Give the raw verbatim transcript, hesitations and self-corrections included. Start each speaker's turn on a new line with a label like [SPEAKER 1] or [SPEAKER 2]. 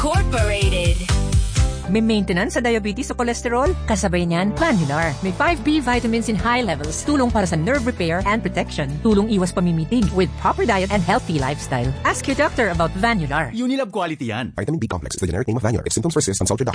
[SPEAKER 1] Incorporated.
[SPEAKER 2] May maintenance sa diabetes o cholesterol? Kasabay niyan, Vanular. May five B vitamins in high levels. Tulong para sa nerve repair and protection. Tulong iwas pamimitig with proper diet and healthy lifestyle. Ask your doctor about Vanular.
[SPEAKER 3] Unilab quality yan.
[SPEAKER 4] Vitamin B complex is the generic name of Vanular. If symptoms persist, consult your doctor.